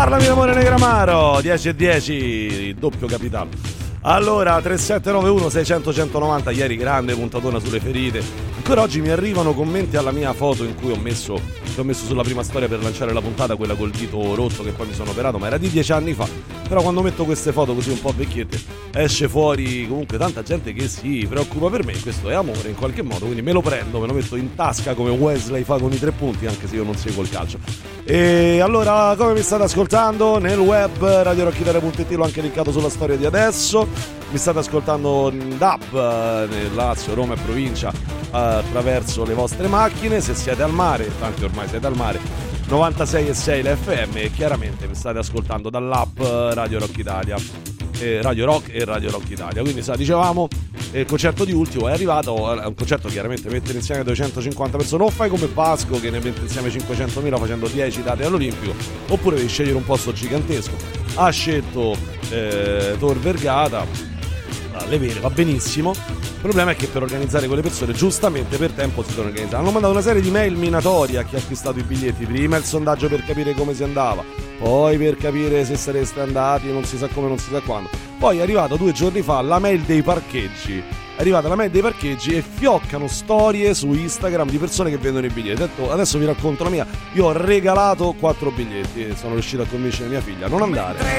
Parlami d'amore Negramaro, 10 e 10, doppio capitale. Allora, 3791 600 190, ieri grande puntatona sulle ferite. Ancora oggi mi arrivano commenti alla mia foto in cui ho messo sulla prima storia per lanciare la puntata, quella col dito rotto che poi mi sono operato, ma era di 10 anni fa. Però quando metto queste foto così un po' vecchiette esce fuori comunque tanta gente che si preoccupa per me. Questo è amore in qualche modo, quindi me lo prendo, me lo metto in tasca come Wesley fa con i 3 punti, anche se io non seguo il calcio. E allora, come mi state ascoltando? Nel web radiorockitalia.it, l'ho anche linkato sulla storia di adesso. Mi state ascoltando in DAB nel Lazio, Roma e provincia attraverso le vostre macchine. Se siete al mare, tanti ormai siete al mare, 96,6 la FM, e chiaramente mi state ascoltando dall'app Radio Rock Italia, Radio Rock e Radio Rock Italia. Quindi dicevamo, il concerto di Ultimo è arrivato, è un concerto chiaramente mettere insieme 250 persone. O fai come Pasco che ne mette insieme 500.000 facendo 10 date all'Olimpico, oppure devi scegliere un posto gigantesco. Ha scelto Tor Vergata, le vere, va benissimo. Il problema è che per organizzare quelle persone, giustamente per tempo, si sono organizzate. Hanno mandato una serie di mail minatorie a chi ha acquistato i biglietti. Prima il sondaggio per capire come si andava, poi per capire se sareste andati, non si sa come, non si sa quando. Poi è arrivato 2 giorni fa la mail dei parcheggi. È arrivata la mail dei parcheggi e fioccano storie su Instagram di persone che vendono i biglietti. Ho detto, adesso vi racconto la mia. Io ho regalato 4 biglietti e sono riuscito a convincere mia figlia a non andare.